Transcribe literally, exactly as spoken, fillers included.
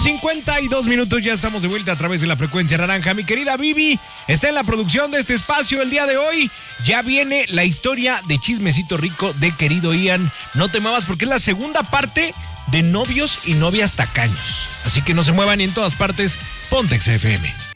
cincuenta y dos minutos, ya estamos de vuelta a través de la frecuencia naranja. Mi querida Vivi está en la producción de este espacio el día de hoy. Ya viene la historia de Chismecito Rico de querido Ian. No te muevas porque es la segunda parte de novios y novias tacaños. Así que no se muevan y en todas partes, Ponte X F M.